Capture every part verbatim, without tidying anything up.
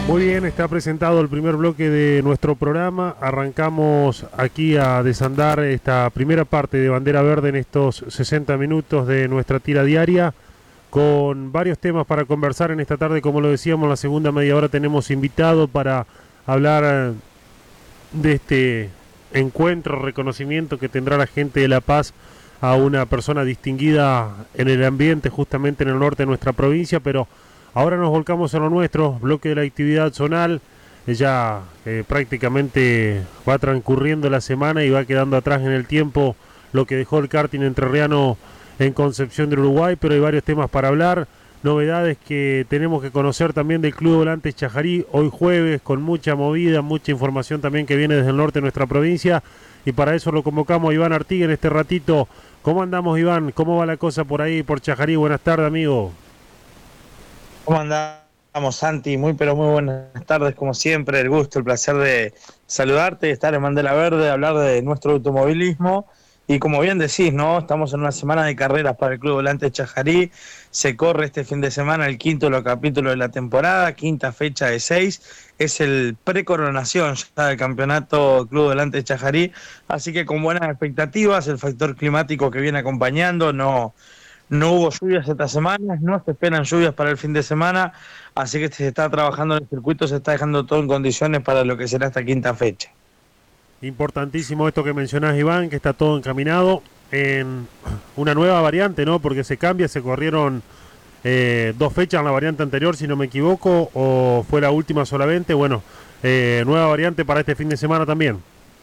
Muy bien, está presentado el primer bloque de nuestro programa. Arrancamos aquí a desandar esta primera parte de Bandera Verde en estos sesenta minutos de nuestra tira diaria, con varios temas para conversar en esta tarde. Como lo decíamos, la segunda media hora tenemos invitado para hablar de este encuentro, reconocimiento que tendrá la gente de La Paz a una persona distinguida en el ambiente, justamente en el norte de nuestra provincia, pero ahora nos volcamos a lo nuestro, bloque de la actividad zonal. Ya eh, prácticamente va transcurriendo la semana y va quedando atrás en el tiempo lo que dejó el karting entrerriano en Concepción del Uruguay, pero hay varios temas para hablar, novedades que tenemos que conocer también del Club Volantes Chajarí, hoy jueves, con mucha movida, mucha información también que viene desde el norte de nuestra provincia, y para eso lo convocamos a Iván Artiga en este ratito. ¿Cómo andamos, Iván? ¿Cómo va la cosa por ahí, por Chajarí? Buenas tardes, amigo. ¿Cómo andamos, Santi? Muy, pero muy buenas tardes, como siempre. El gusto, el placer de saludarte, estar en Bandera Verde, hablar de nuestro automovilismo. Y como bien decís, ¿no? Estamos en una semana de carreras para el Club Volantes Chajarí. Se corre este fin de semana el quinto de los capítulos de la temporada, quinta fecha de seis. Es el pre-coronación ya del campeonato Club Volantes Chajarí. Así que con buenas expectativas, el factor climático que viene acompañando, no... No hubo lluvias esta semana, no se esperan lluvias para el fin de semana, así que se está trabajando en el circuito, se está dejando todo en condiciones para lo que será esta quinta fecha. Importantísimo esto que mencionás, Iván, que está todo encaminado en una nueva variante, ¿no? Porque se cambia, se corrieron eh, dos fechas en la variante anterior, si no me equivoco, o fue la última solamente. Bueno, eh, nueva variante para este fin de semana también.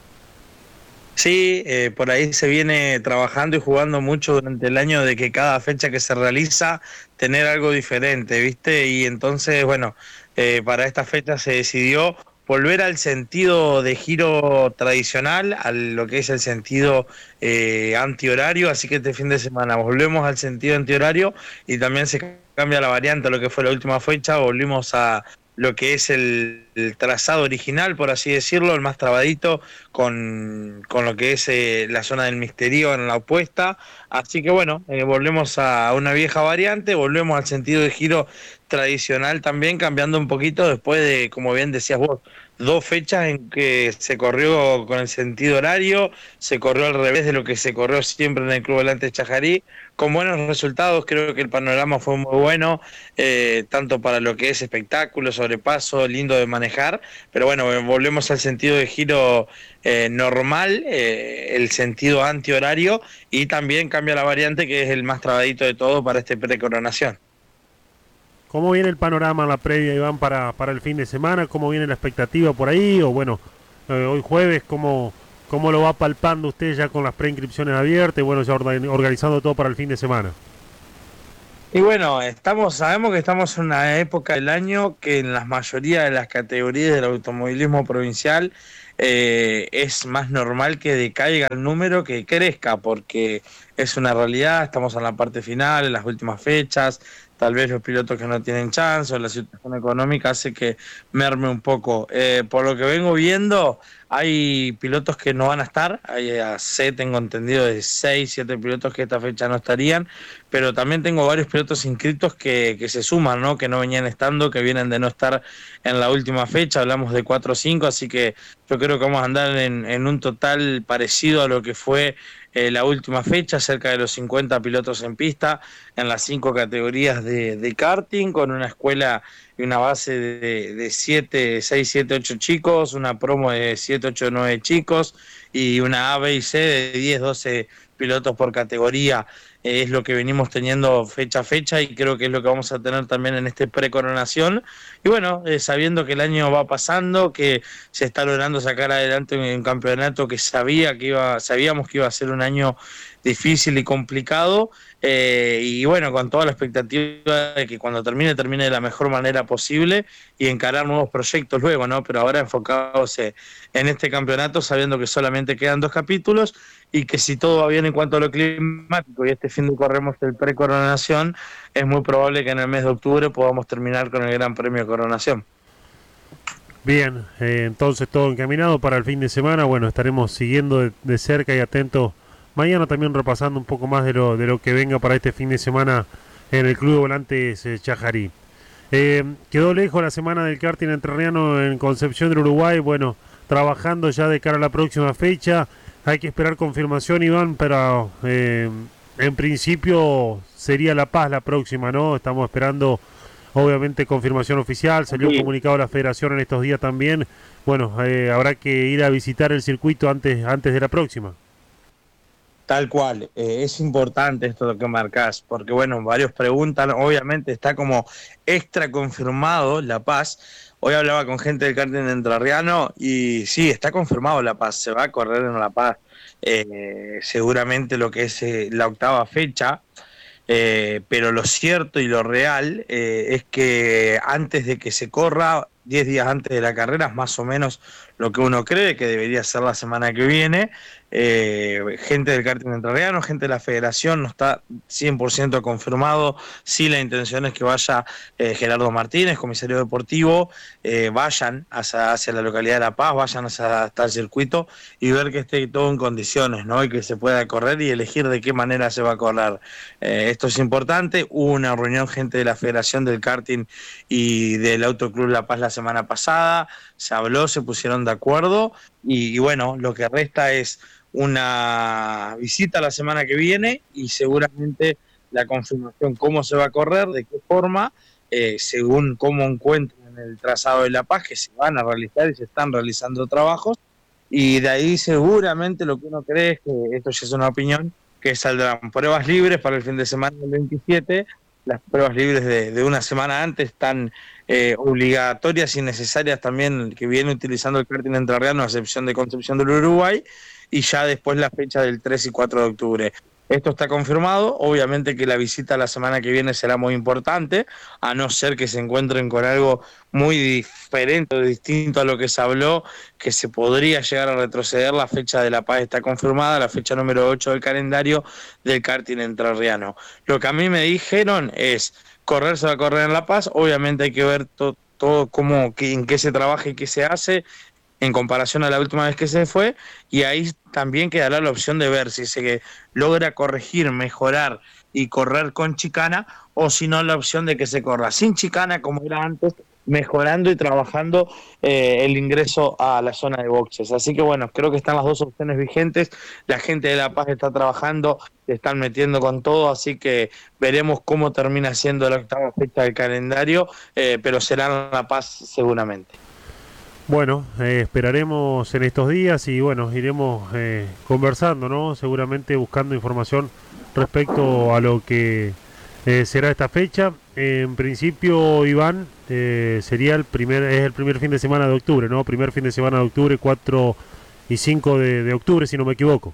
Sí, eh, por ahí se viene trabajando y jugando mucho durante el año de que cada fecha que se realiza tener algo diferente, ¿viste? Y entonces, bueno, eh, para esta fecha se decidió volver al sentido de giro tradicional, a lo que es el sentido eh, antihorario, así que este fin de semana volvemos al sentido antihorario y también se cambia la variante a lo que fue la última fecha, volvimos a lo que es el, el trazado original, por así decirlo, el más trabadito, con, con lo que es eh, la zona del misterio en la opuesta. Así que bueno, eh, volvemos a una vieja variante, volvemos al sentido de giro tradicional también, cambiando un poquito después de, como bien decías vos, dos fechas en que se corrió con el sentido horario, se corrió al revés de lo que se corrió siempre en el Club Volantes Chajarí, con buenos resultados. Creo que el panorama fue muy bueno, eh, tanto para lo que es espectáculo, sobrepaso, lindo de manejar, pero bueno, volvemos al sentido de giro eh, normal, eh, el sentido antihorario, y también cambia la variante que es el más trabadito de todo para este precoronación. ¿Cómo viene el panorama, la previa, Iván, para, para el fin de semana? ¿Cómo viene la expectativa por ahí? O bueno, eh, hoy jueves, ¿cómo, ¿cómo lo va palpando usted ya con las preinscripciones abiertas y bueno, ya organizando todo para el fin de semana? Y bueno, estamos, sabemos que estamos en una época del año que en la mayoría de las categorías del automovilismo provincial eh, es más normal que decaiga el número que crezca, porque es una realidad, estamos en la parte final, en las últimas fechas, tal vez los pilotos que no tienen chance o la situación económica hace que merme un poco. Eh, por lo que vengo viendo, hay pilotos que no van a estar, hay a C, tengo entendido, de seis, siete pilotos que esta fecha no estarían, pero también tengo varios pilotos inscritos que, que se suman, ¿no? Que no venían estando, que vienen de no estar en la última fecha, hablamos de cuatro o cinco, así que yo creo que vamos a andar en, en un total parecido a lo que fue eh, la última fecha, cerca de los cincuenta pilotos en pista, en las cinco categorías de, de karting, con una escuela y una base de, de siete, seis, siete, ocho chicos, una promo de siete, ocho, nueve chicos, y una A, B y C de diez, doce pilotos por categoría. Eh, es lo que venimos teniendo fecha a fecha y creo que es lo que vamos a tener también en este pre-coronación. Y bueno, eh, sabiendo que el año va pasando, que se está logrando sacar adelante un, un campeonato que sabía que iba, sabíamos que iba a ser un año difícil y complicado, eh, y bueno, con toda la expectativa de que cuando termine, termine de la mejor manera posible y encarar nuevos proyectos luego, ¿no? Pero ahora enfocados en este campeonato, sabiendo que solamente quedan dos capítulos y que si todo va bien en cuanto a lo climático y este fin de corremos el pre-coronación, es muy probable que en el mes de octubre podamos terminar con el Gran Premio de Coronación. Bien, eh, entonces todo encaminado para el fin de semana. Bueno, estaremos siguiendo de, de cerca y atentos. Mañana también repasando un poco más de lo, de lo que venga para este fin de semana en el Club de Volantes eh, Chajarí. Eh, quedó lejos la semana del karting entrerriano en Concepción del Uruguay, bueno, trabajando ya de cara a la próxima fecha. Hay que esperar confirmación, Iván, pero eh, en principio sería La Paz la próxima, ¿no? Estamos esperando, obviamente, confirmación oficial. Salió un Sí. comunicado de la federación en estos días también. Bueno, eh, habrá que ir a visitar el circuito antes, antes de la próxima. Tal cual, eh, es importante esto lo que marcás, porque bueno, varios preguntan, obviamente está como extra confirmado La Paz. Hoy hablaba con gente del karting entrerriano y sí, está confirmado La Paz, se va a correr en La Paz, eh, seguramente lo que es eh, la octava fecha. Eh, pero lo cierto y lo real eh, es que antes de que se corra, diez días antes de la carrera, es más o menos lo que uno cree que debería ser la semana que viene. Eh, gente del karting entrerriano, gente de la federación, no está cien por ciento confirmado. Sí, la intención es que vaya eh, Gerardo Martínez, comisario deportivo, eh, vayan hacia, hacia la localidad de La Paz, vayan hacia, hasta el circuito y ver que esté todo en condiciones, ¿no? Y que se pueda correr y elegir de qué manera se va a correr. Eh, esto es importante. Hubo una reunión gente de la Federación del Karting y del Autoclub La Paz la semana pasada, se habló, se pusieron de acuerdo y, y bueno, lo que resta es una visita la semana que viene y seguramente la confirmación cómo se va a correr, de qué forma, eh, según cómo encuentren el trazado de La Paz, que se van a realizar y se están realizando trabajos, y de ahí seguramente lo que uno cree es que, esto ya es una opinión, que saldrán pruebas libres para el fin de semana del veintisiete. Las pruebas libres de, de una semana antes están eh, obligatorias y necesarias también, que viene utilizando el karting entrerriano, a excepción de Concepción del Uruguay, y ya después la fecha del tres y cuatro de octubre. Esto está confirmado, obviamente que la visita la semana que viene será muy importante, a no ser que se encuentren con algo muy diferente o distinto a lo que se habló, que se podría llegar a retroceder. La fecha de La Paz está confirmada, la fecha número ocho del calendario del karting entrerriano. Lo que a mí me dijeron es, correr se va a correr en La Paz, obviamente hay que ver to, todo cómo, que, en qué se trabaja y qué se hace en comparación a la última vez que se fue, y ahí también quedará la opción de ver si se logra corregir, mejorar y correr con chicana, o si no la opción de que se corra sin chicana como era antes, mejorando y trabajando eh, el ingreso a la zona de boxes. Así que bueno, creo que están las dos opciones vigentes, la gente de La Paz está trabajando, se están metiendo con todo, así que veremos cómo termina siendo la octava fecha del calendario, eh, pero será en La Paz seguramente. Bueno, eh, esperaremos en estos días y bueno, iremos eh, conversando, ¿no? Seguramente buscando información respecto a lo que eh, será esta fecha. En principio, Iván, eh, sería el primer, es el primer fin de semana de octubre, ¿no? Primer fin de semana de octubre, cuatro y cinco de, de octubre, si no me equivoco.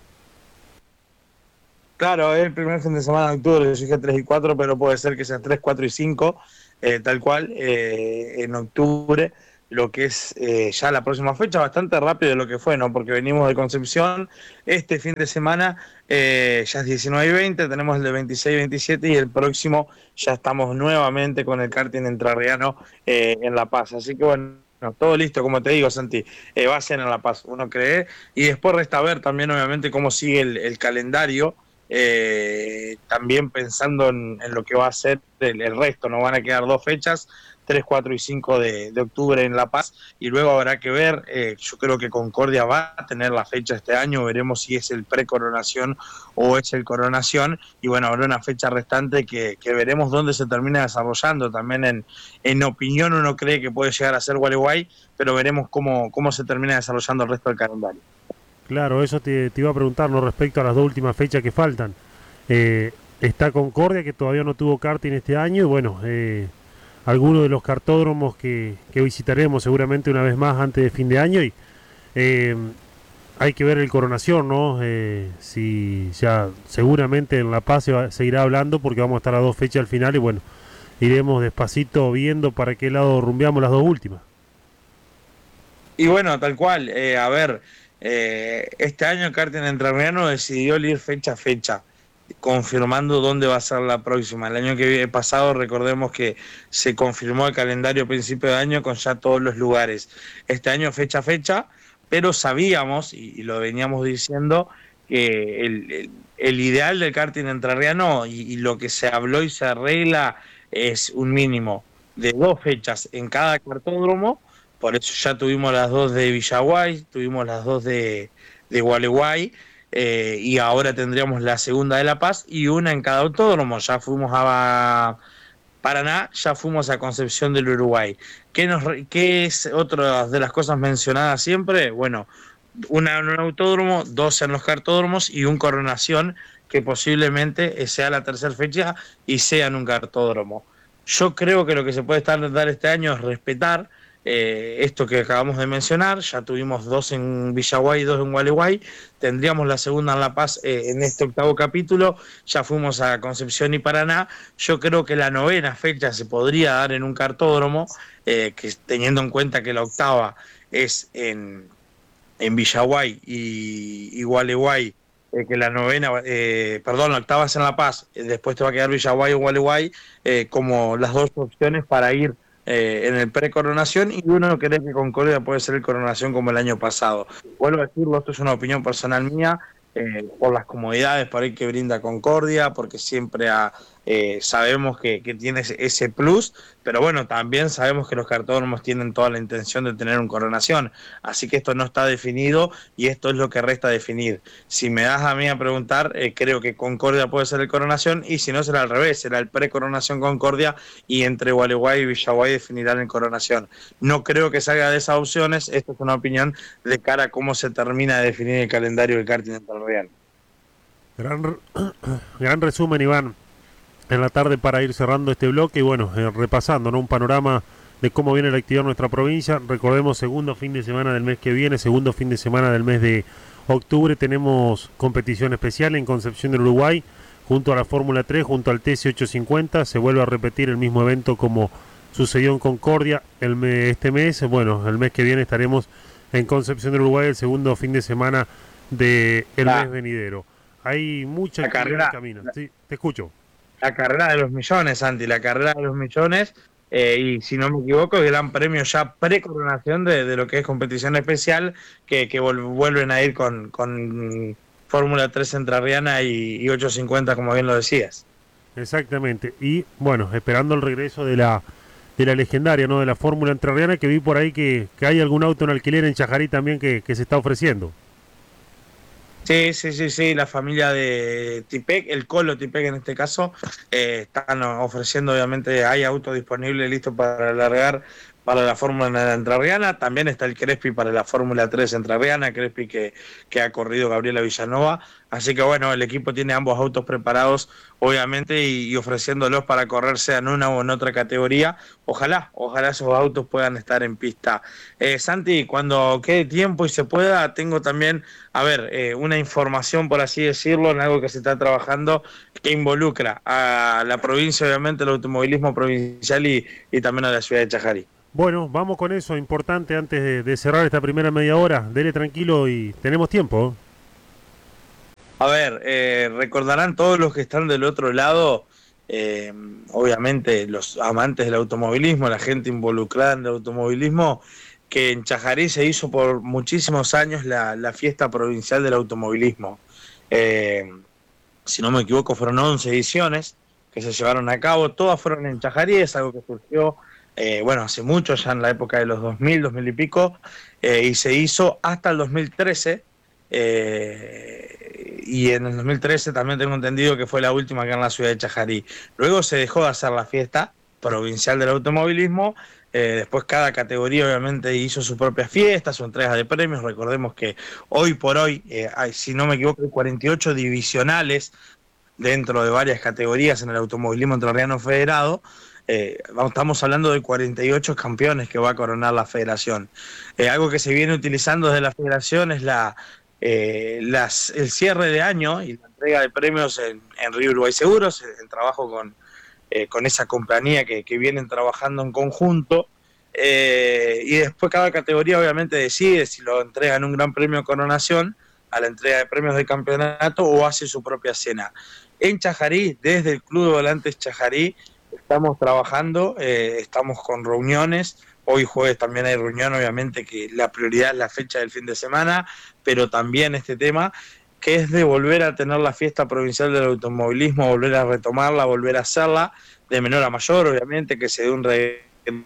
Claro, es el primer fin de semana de octubre, yo dije tres y cuatro, pero puede ser que sean tres, cuatro y cinco, eh, tal cual, eh, en octubre, lo que es eh, ya la próxima fecha, bastante rápido de lo que fue, ¿no? Porque venimos de Concepción, este fin de semana eh, ya es diecinueve y veinte, tenemos el de veintiséis y veintisiete, y el próximo ya estamos nuevamente con el karting entrerriano eh, en La Paz. Así que bueno, todo listo, como te digo, Santi, eh, va a ser en La Paz, uno cree, y después resta ver también, obviamente, cómo sigue el, el calendario. Eh, también pensando en, en, lo que va a ser el, el resto, nos van a quedar dos fechas, tres, cuatro y cinco de, de octubre en La Paz, y luego habrá que ver, eh, yo creo que Concordia va a tener la fecha este año, veremos si es el pre-coronación o es el coronación, y bueno, habrá una fecha restante que, que veremos dónde se termina desarrollando. También en, en opinión uno cree que puede llegar a ser Gualeguay, pero veremos cómo, cómo se termina desarrollando el resto del calendario. Claro, eso te, te iba a preguntar, ¿no? Respecto a las dos últimas fechas que faltan. Eh, está Concordia, que todavía no tuvo karting este año, y bueno, eh, algunos de los cartódromos que, que visitaremos seguramente una vez más antes de fin de año, y eh, hay que ver el Coronación, ¿no? Eh, si ya seguramente en La Paz se va, seguirá hablando porque vamos a estar a dos fechas al final y bueno, iremos despacito viendo para qué lado rumbeamos las dos últimas. Y bueno, tal cual, eh, a ver, eh, este año el karting entrerriano decidió ir fecha a fecha, confirmando dónde va a ser la próxima. El año que pasado, recordemos que se confirmó el calendario a principio de año con ya todos los lugares. Este año fecha a fecha, pero sabíamos, y, y lo veníamos diciendo, que el, el, el ideal del karting entrerriano y, y lo que se habló y se arregla es un mínimo. de dos fechas en cada cartódromo, por eso ya tuvimos las dos de Villaguay, tuvimos las dos de, de Gualeguay, eh, y ahora tendríamos la segunda de La Paz y una en cada autódromo. Ya fuimos a Paraná, ya fuimos a Concepción del Uruguay. ¿Qué, nos, qué es otra de las cosas mencionadas siempre? Bueno, una en un autódromo, dos en los cartódromos y un coronación que posiblemente sea la tercera fecha y sea en un cartódromo. Yo creo que lo que se puede estar dar este año es respetar eh, esto que acabamos de mencionar. Ya tuvimos dos en Villaguay y dos en Gualeguay. Tendríamos la segunda en La Paz eh, en este octavo capítulo. Ya fuimos a Concepción y Paraná. Yo creo que la novena fecha se podría dar en un cartódromo, eh, que teniendo en cuenta que la octava es en, en Villaguay y, y Gualeguay, eh, que la novena, eh, perdón, la octava es en La Paz, eh, después te va a quedar Villaguay o Gualeguay eh, como las dos opciones para ir eh, en el pre-coronación, y uno cree que Concordia puede ser el coronación como el año pasado. Vuelvo a decirlo, esto es una opinión personal mía, eh, por las comodidades por ahí que brinda Concordia, porque siempre ha, eh, sabemos que, que tiene ese plus, pero bueno, también sabemos que los cartódromos tienen toda la intención de tener un coronación, así que esto no está definido y esto es lo que resta definir. Si me das a mí a preguntar, eh, creo que Concordia puede ser el coronación, y si no será al revés, será el pre-coronación Concordia y entre Gualeguay y Villaguay definirán el coronación. No creo que salga de esas opciones, esto es una opinión de cara a cómo se termina de definir el calendario del karting entrerriano. Gran, gran resumen, Iván, en la tarde para ir cerrando este bloque y bueno, eh, repasando, ¿no?, un panorama de cómo viene la actividad en nuestra provincia. Recordemos, segundo fin de semana del mes que viene, segundo fin de semana del mes de octubre, tenemos competición especial en Concepción del Uruguay, junto a la Fórmula tres, junto al T C ochocientos cincuenta. Se vuelve a repetir el mismo evento como sucedió en Concordia el me, este mes. Bueno, el mes que viene estaremos en Concepción del Uruguay, el segundo fin de semana del de mes venidero. Hay mucha la actividad carrera, en camino. Sí, te escucho. La carrera de los millones, Santi, la carrera de los millones, eh, y si no me equivoco, el gran premio ya pre-coronación de, de lo que es competición especial, que, que vuelven a ir con, con Fórmula tres entrerriana y, y ochocientos cincuenta, como bien lo decías. Exactamente, y bueno, esperando el regreso de la de la legendaria, ¿no?, de la Fórmula entrerriana, que vi por ahí que, que hay algún auto en alquiler en Chajarí también que, que se está ofreciendo. Sí, sí, sí, sí, la familia de Tipec, el Colo Tipec en este caso, eh, están ofreciendo, obviamente, hay autos disponibles listos para alargar para la Fórmula entrerriana. También está el Crespi para la Fórmula tres entrerriana, Crespi que, que ha corrido Gabriela Villanova. Así que bueno, el equipo tiene ambos autos preparados, obviamente, y, y ofreciéndolos para correr sea en una o en otra categoría. Ojalá, ojalá esos autos puedan estar en pista. Eh, Santi, cuando quede tiempo y se pueda, tengo también, a ver, eh, una información, por así decirlo, en algo que se está trabajando que involucra a la provincia, obviamente, el automovilismo provincial y, y también a la ciudad de Chajarí. Bueno, vamos con eso, importante antes de, de cerrar esta primera media hora. Dele tranquilo y tenemos tiempo. A ver, eh, recordarán todos los que están del otro lado, eh, obviamente los amantes del automovilismo, la gente involucrada en el automovilismo, que en Chajarí se hizo por muchísimos años la, la fiesta provincial del automovilismo. Eh, si no me equivoco, fueron once ediciones que se llevaron a cabo, todas fueron en Chajarí, es algo que surgió, eh, bueno, hace mucho, ya en la época de los dos mil, dos mil y pico, eh, y se hizo hasta el dos mil trece, eh, y en el dos mil trece también tengo entendido que fue la última acá en la ciudad de Chajarí. Luego se dejó de hacer la fiesta provincial del automovilismo. Eh, después cada categoría obviamente hizo su propia fiesta, su entrega de premios. Recordemos que hoy por hoy, eh, hay, si no me equivoco, hay cuarenta y ocho divisionales dentro de varias categorías en el automovilismo entrerriano federado. Eh, estamos hablando de cuarenta y ocho campeones que va a coronar la federación. Eh, algo que se viene utilizando desde la federación es la, eh, las, el cierre de año y la entrega de premios en, en Río Uruguay Seguros, en trabajo con, eh, con esa compañía que, que vienen trabajando en conjunto. Eh, y después cada categoría obviamente decide si lo entrega en un gran premio de coronación, a la entrega de premios de campeonato, o hace su propia cena. En Chajarí, desde el Club de Volantes Chajarí, estamos trabajando, eh, estamos con reuniones. Hoy jueves también hay reunión, obviamente que la prioridad es la fecha del fin de semana, pero también este tema que es de volver a tener la fiesta provincial del automovilismo, volver a retomarla, volver a hacerla, de menor a mayor, obviamente, que se dé un re...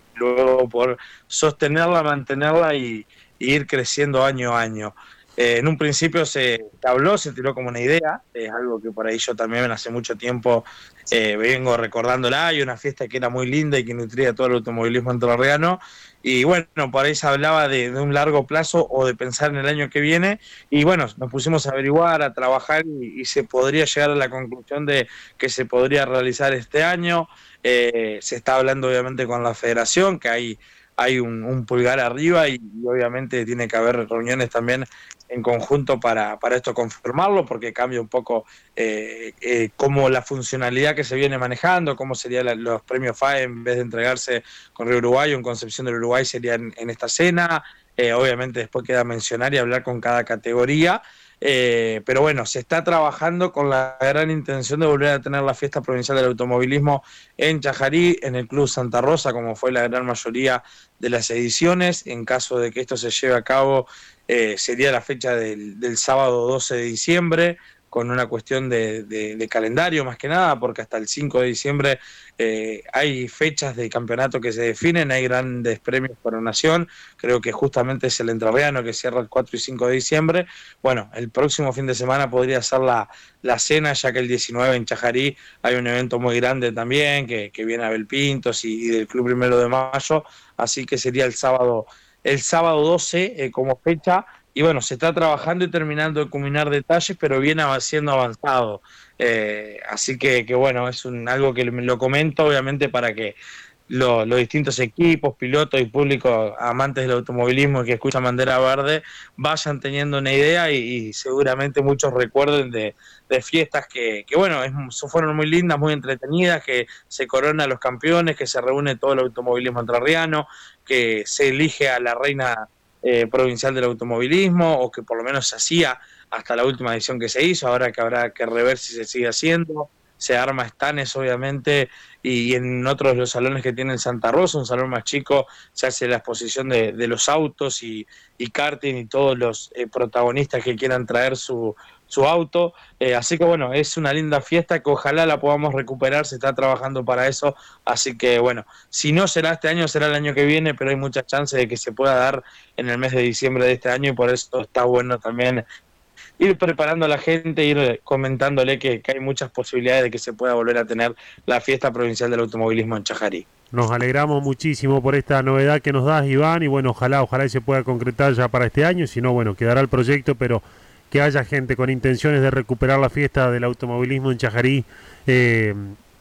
luego por sostenerla, mantenerla y, y ir creciendo año a año. Eh, en un principio se habló, se tiró como una idea, es algo que por ahí yo también hace mucho tiempo eh, vengo recordándola, hay una fiesta que era muy linda y que nutría todo el automovilismo entrerriano, y bueno, por ahí se hablaba de, de un largo plazo o de pensar en el año que viene, y bueno, nos pusimos a averiguar, a trabajar, y, y se podría llegar a la conclusión de que se podría realizar este año. Eh, se está hablando obviamente con la federación, que hay, hay un, un pulgar arriba, y, y obviamente tiene que haber reuniones también en conjunto para, para esto confirmarlo, porque cambia un poco eh, eh, cómo la funcionalidad que se viene manejando, cómo serían los premios F A E, en vez de entregarse con Río Uruguay o en Concepción del Uruguay, serían en esta cena. Eh, obviamente después queda mencionar y hablar con cada categoría. Eh, pero bueno, se está trabajando con la gran intención de volver a tener la fiesta provincial del automovilismo en Chajarí, en el Club Santa Rosa, como fue la gran mayoría de las ediciones. En caso de que esto se lleve a cabo, eh, sería la fecha del, del sábado doce de diciembre, con una cuestión de, de, de calendario más que nada, porque hasta el cinco de diciembre eh, hay fechas de campeonato que se definen, hay grandes premios para nación, creo que justamente es el entrerriano que cierra el cuatro y cinco de diciembre. Bueno, el próximo fin de semana podría ser la, la cena, ya que el diecinueve en Chajarí hay un evento muy grande también, que, que viene Abel Pintos y, y del Club Primero de Mayo, así que sería el sábado, el sábado doce eh, como fecha. Y bueno, se está trabajando y terminando de culminar detalles, pero viene siendo avanzado. Eh, así que, que bueno, es un, algo que lo comento obviamente para que lo, los distintos equipos, pilotos y público amantes del automovilismo que escuchan Bandera Verde vayan teniendo una idea, y, y seguramente muchos recuerden de, de fiestas que, que bueno, es, fueron muy lindas, muy entretenidas, que se coronan a los campeones, que se reúne todo el automovilismo entrerriano, que se elige a la reina Eh, provincial del automovilismo, o que por lo menos se hacía hasta la última edición que se hizo, ahora que habrá que rever si se sigue haciendo. Se arma estanes obviamente, y en otros de los salones que tiene Santa Rosa, un salón más chico, se hace la exposición de, de los autos y, y karting y todos los eh, protagonistas que quieran traer su, su auto, eh, así que bueno, es una linda fiesta que ojalá la podamos recuperar, se está trabajando para eso, así que bueno, si no será este año, será el año que viene, pero hay muchas chances de que se pueda dar en el mes de diciembre de este año, y por eso está bueno también ir preparando a la gente, ir comentándole que, que hay muchas posibilidades de que se pueda volver a tener la fiesta provincial del automovilismo en Chajarí. Nos alegramos muchísimo por esta novedad que nos das, Iván, y bueno, ojalá, ojalá y se pueda concretar ya para este año, si no, bueno, quedará el proyecto, pero que haya gente con intenciones de recuperar la fiesta del automovilismo en Chajarí eh,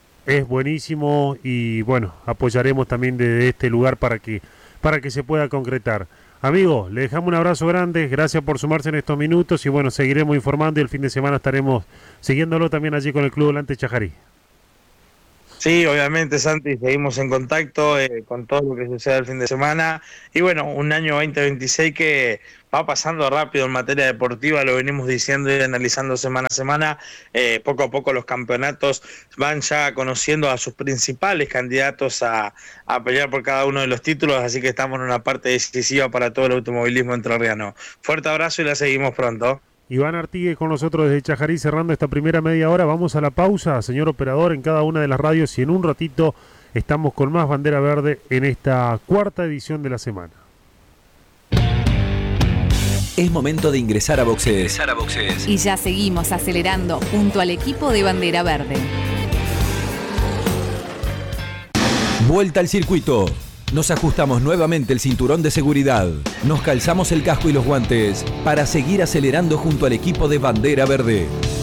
es buenísimo, y bueno, apoyaremos también desde este lugar para que, para que se pueda concretar. Amigo, le dejamos un abrazo grande, gracias por sumarse en estos minutos, y bueno, seguiremos informando, y el fin de semana estaremos siguiéndolo también allí con el Club Volante Chajarí. Sí, obviamente, Santi, seguimos en contacto eh, con todo lo que suceda el fin de semana, y bueno, un año veinte veintiséis que va pasando rápido en materia deportiva, lo venimos diciendo y analizando semana a semana. Eh, poco a poco los campeonatos van ya conociendo a sus principales candidatos a, a pelear por cada uno de los títulos, así que estamos en una parte decisiva para todo el automovilismo entrerriano. Fuerte abrazo y la seguimos pronto. Iván Artigue con nosotros desde Chajarí, cerrando esta primera media hora. Vamos a la pausa, señor operador, en cada una de las radios, y en un ratito estamos con más Bandera Verde en esta cuarta edición de la semana. Es momento de ingresar a boxes. Ingresar a boxes. Y ya seguimos acelerando junto al equipo de Bandera Verde. Vuelta al circuito. Nos ajustamos nuevamente el cinturón de seguridad. Nos calzamos el casco y los guantes para seguir acelerando junto al equipo de Bandera Verde.